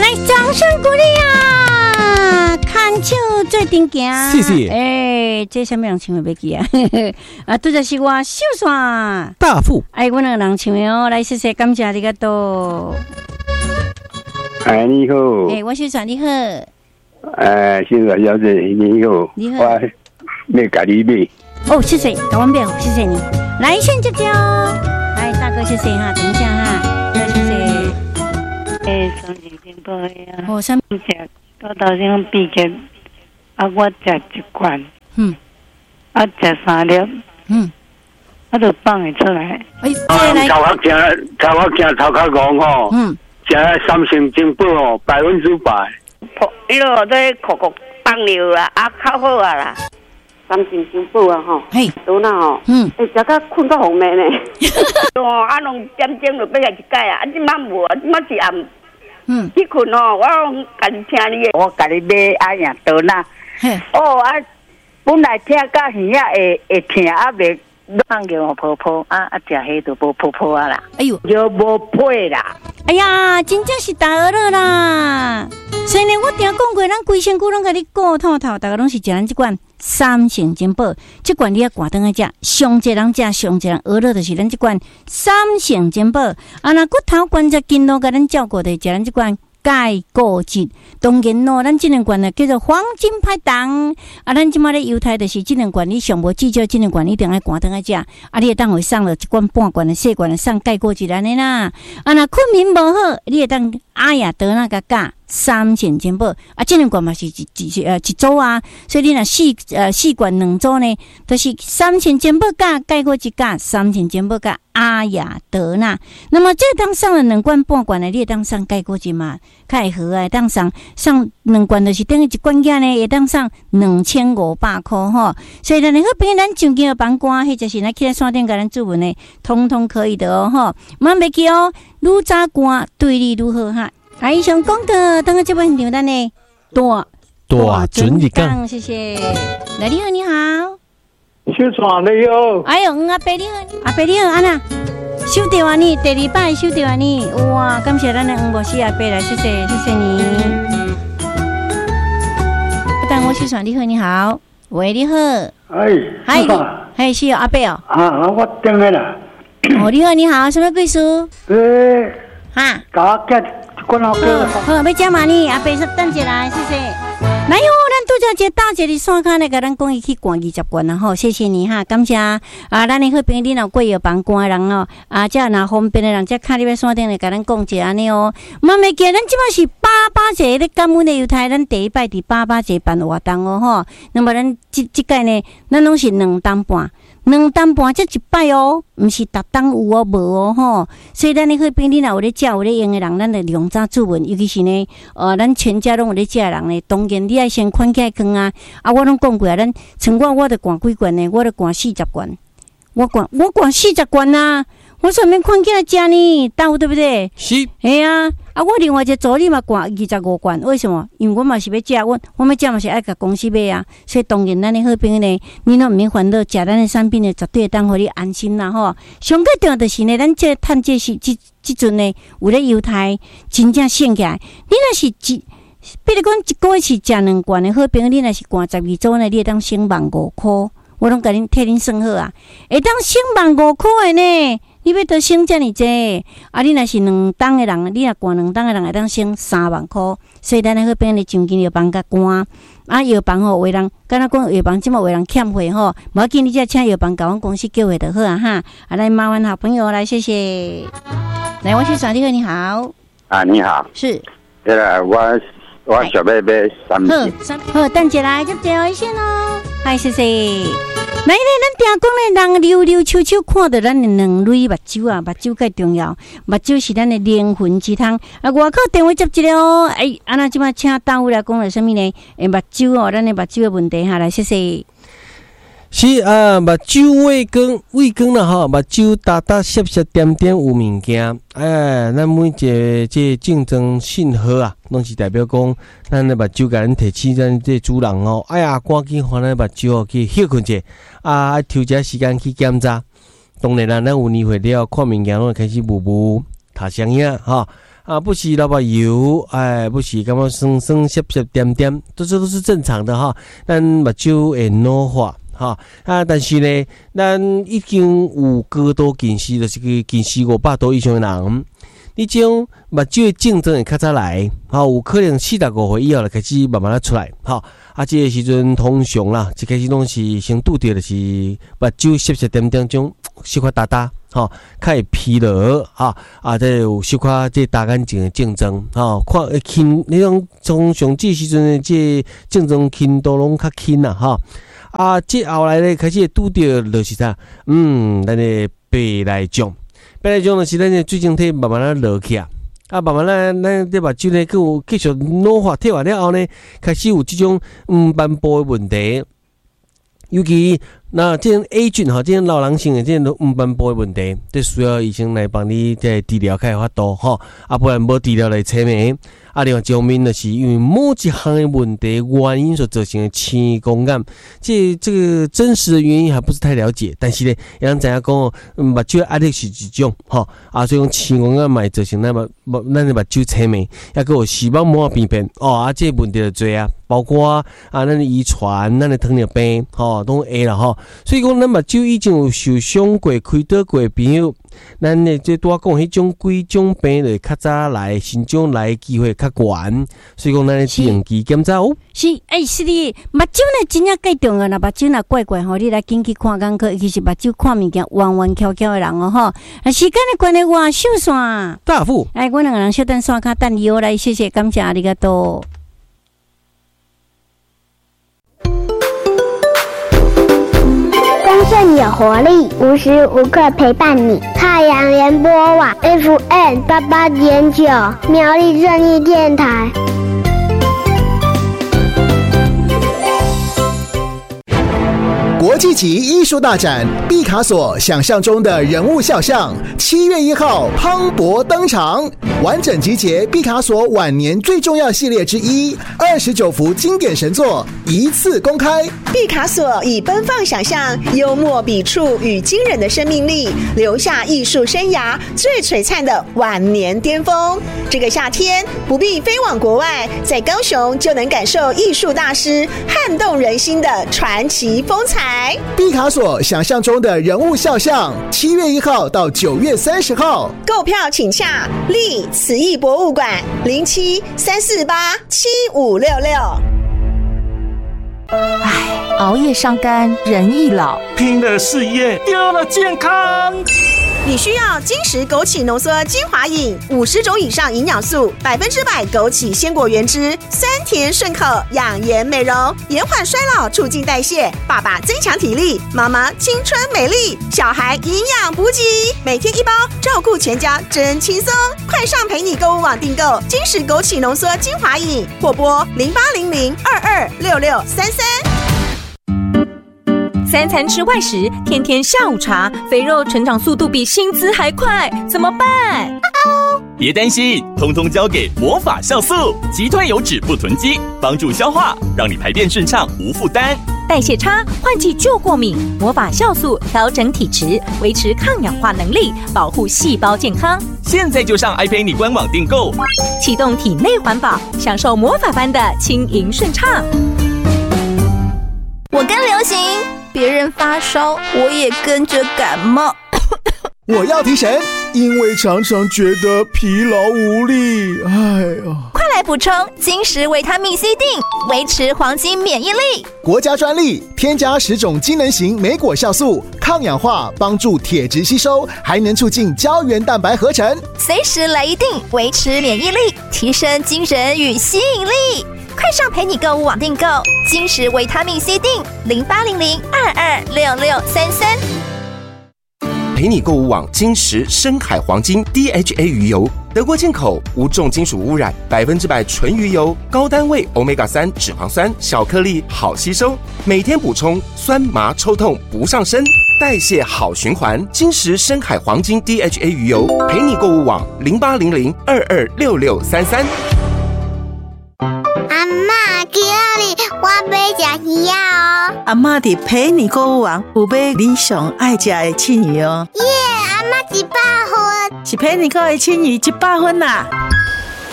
来，掌声鼓励啊！看手做阵行， 谢谢。 这什么人唱的要记啊？啊，拄就是我秀山大富。 我两个人唱的哦，来谢谢，感谢你个多。 你好。 我秀山你好。 秀山小姐你好。 你好。 我要甲你买。 哦，谢谢，搞完表，谢谢你。来，先接接哦。来，大哥，谢谢哈，等一下哈，谢谢。 三千金宝呀。 哦，三食到头先毕业，我食一罐，食3粒，我就放会出来。 头壳惊头壳戆吼，食三成金宝哦，100%。 伊落在酷放尿啦，较好啊啦。三成金宝啊吼，倒哪吼，食到困到红面呢。哦，2点钟就要来一盖啊，即摆无啊，即摆是暗。去困哦，我甲你听你的，我甲你买呀倒哪。本来听到耳仔会疼袂。放给我婆婆食迄都无婆婆啦。 哎呦， 就无配啦。 哎呀，真正是大鹅了啦！所以呢，我定讲过，咱规身躯拢甲你顾透透，大家拢是食咱这款三成金宝，这款你要挂灯来食，上济人食，上济人鹅了就是咱这款三成金宝。若骨头关节筋络甲咱照顾的，食咱这款。钙固质，当然咯，咱这两罐呢叫做黄金拍档。咱即马咧犹太就是这两罐，你上无至少这两罐一定爱关灯来食。你会当会送了一罐半罐的细罐的送钙固质安尼啦。若困眠无好，你会当得那个加3成金宝。这两罐嘛是一组啊，所以你若四罐2组呢，就是3成金宝加钙固质加3成金宝加得那。那么这当送了2罐半罐的，你会当送钙固质嘛？较会好啊，当送2罐就是等于一罐价呢，会当送2500块吼。所以咱好朋友，咱上京的房官，或者是咱去咱山顶甲咱注文的，通通可以的哦吼。莫袂记哦，愈早官对你愈好哈。以上讲的，等下这本场咱呢大准日讲，谢谢。来，你好，你好。 秀川你好。 哎呦，阿伯你好，阿伯你好，安娜。收到啊你，第2摆收到啊你，哇！感谢咱的黄博士阿伯来，谢谢你。但我秀川你好，你好，喂，你好，是阿伯哦。 我等下啦。 你好，你好，什么贵叔？ 搞个关好个。 好，要加嘛呢？阿伯说等一来，谢谢。来哟，咱拄则一大姐的山骹呢，甲咱讲伊去逛20罐啦吼，谢谢你哈，感谢咱的好朋友，你若过药房关的人哦，这若方便的人，这卡你要山顶来甲咱讲一安尼哦。莫袂记，咱即摆是88节咧感恩的犹太，咱第1摆伫88节办活动哦吼。那么咱即届呢，咱拢是2担半。2担半这一摆哦，毋是逐档有哦无哦吼，所以咱的好朋友，你若有咧食有咧用的人，咱就量早注文，尤其是呢，咱全家拢有咧食的人呢，当然你爱先款起来扛啊！我拢讲过啊，咱像我就灌几罐呢，我就灌40罐，我灌40罐啊！我上面款起来食呢，对不对？ 是。 我另外一个助理嘛灌25罐，为什么？因为我嘛是要食，我要食嘛是爱甲公司买啊，所以当然咱的好朋友呢，你拢毋免烦恼，食咱的产品呢，绝对会当互你安心啦吼。上个重要就是呢，咱这趁这是即阵呢，有咧犹太真正省起来。你若是比如讲一个月是食2罐的好朋友，你若是灌12组呢，你会当省15块，我拢甲恁替恁算好啊，会当省15块的呢。你要得省这么济，你若是2档的人，你若灌2档的人会当省3万块，所以咱好朋友上京药房甲关，药房吼有人，敢若讲药房即马有人欠费吼，无要紧，你只请药房甲阮公司叫货就好啊哈。来麻烦好朋友来，谢谢。来，我是你好，你好。 你好。 是。 我想要买3件。 好，等一来，接一先哦。嗨，谢谢。来咧，咱定讲咧，人溜溜秋秋看到咱的2类目睭啊，目睭介重要，目睭是咱的灵魂之汤。外口电话接一个哦，那即马请单位来讲了什么呢？目睭哦，咱的目睭的问题下来，谢谢。 是目睭胃光啦吼，目睭达涩涩点点有物件。咱每一个这竞争信号啊，拢是代表讲咱的目睭甲咱提起咱这主人哦。赶紧换咱目睭哦去休困者抽一下时间去检查。当然啦，咱有年岁了，看物件拢开始模糊、读声影吼。 啊，不是老把油，不是感觉酸酸涩涩点点，这都是正常的哈。咱目睭会老化。但是呢，咱已经有高度近视，就是近视500度以上的人，你这种目睭的症状会较早来，有可能45岁以后就开始慢慢的出来，这个时阵通常啦，一开始拢是先拄到就是目睭涩涩点点种小可打打，较会疲劳，再有小可这大眼睛的症状，看轻那种通常这时阵的这症状轻度拢较轻啦，这后来咧开始拄到就是啥，咱的白内障就是咱的水晶体慢慢的落去啊，慢慢咱这目睭呢，佮有继续老化退化了后呢，开始有这种斑部的问题，尤其那这种 A 菌这种老人性的这种斑部的问题，这需要医生来帮你在治疗开发度不然无治疗来扯眉。另外一方面就是因为某一项的问题原因所造成的青光眼，这个真实的原因还不是太了解，但是呢，有人知影讲目睭压力是一种所以讲青光眼嘛造成咱的目睭扯眉，也佮有视网膜病变这问题就多啊，包括咱的遗传、咱的糖尿病都会啦所以讲咱目睭已经有受伤过、开刀过的朋友，咱的这拄仔讲迄种几种病就较早来，心脏来的机会较悬，所以讲咱的定期检查是是的，目睭呢真正介重要啦，目睭若怪怪你来紧去看眼科，其实目睭看物件弯弯翘翘的人时间的关系我收线大夫， 我两个人小等刷卡等你来，谢谢感谢ありがとう。 丰盛有活力，无时无刻陪伴你。太阳联播网 FM88.9，苗栗正义电台。 国际级艺术大展毕卡索想象中的人物肖像，7月1号磅礴登场，完整集结毕卡索晚年最重要系列之一，29幅经典神作一次公开。 毕卡索以奔放想象、幽默笔触与惊人的生命力，留下艺术生涯最璀璨的晚年巅峰。这个夏天不必飞往国外，在高雄就能感受艺术大师撼动人心的传奇风采。 毕卡索想象中的人物肖像，7月1号到9月30号， 购票请洽立慈艺博物馆0734875566。 熬夜伤肝，人易老， 拼了事业，丢了健康。 你需要金石枸杞浓缩精华饮，50种以上营养素，100%枸杞鲜果原汁，酸甜顺口，养颜美容，延缓衰老，促进代谢。爸爸增强体力，妈妈青春美丽，小孩营养补给，每天1包，照顾全家真轻松。快上陪你购物网订购金石枸杞浓缩精华饮，或拨0800226633。 3餐吃外食，天天下午茶，肥肉成长速度比薪资还快，怎么办？ 别担心，通通交给魔法酵素，击退油脂不囤积，帮助消化，让你排便顺畅无负担。 代谢差，换季就过敏，魔法酵素调整体质，维持抗氧化能力，保护细胞健康。 现在就上爱陪你官网订购， 启动体内环保，享受魔法般的轻盈顺畅。 我跟流行，别人发烧，我也跟着感冒。 我要提神，因为常常觉得疲劳无力。 快来补充金石维他命 C 锭，维持黄金免疫力。 国家专利，添加10种机能型莓果酵素，抗氧化，帮助铁质吸收，还能促进胶原蛋白合成。 随时来一锭，维持免疫力，提升精神与吸引力。快上陪你购物网订购金石维他命 C 锭，0800226633。 陪你购物网金石深海黄金 DHA 鱼油，德国进口，无重金属污染，100%纯鱼油，高单位 Omega-3 脂肪酸，小颗粒好吸收，每天补充，酸麻抽痛不上身，代谢好循环。金石深海黄金 DHA 鱼油，陪你购物网0800226633。 阿嬷，今日我要吃鱼哦。 阿嬷伫陪你购物网有买你上爱吃的青鱼哦。 耶，阿嬷100分， 是陪你购的青鱼100分啦。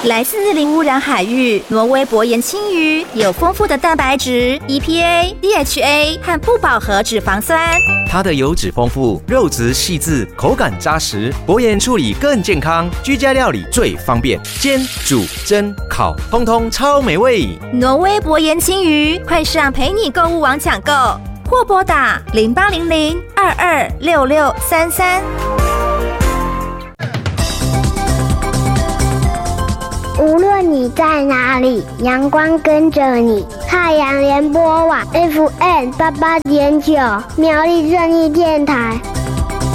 来自零污染海域，挪威薄盐青鱼有丰富的蛋白质、EPA、DHA 和不饱和脂肪酸。 它的油脂丰富，肉质细致，口感扎实，薄盐处理更健康，居家料理最方便，煎、煮、蒸、烤，通通超美味。 挪威薄盐青鱼，快上陪你购物网抢购，或拨打0800-226633。 无论你在哪里，阳光跟着你。太阳联播网 FM 88.9，苗栗正义电台。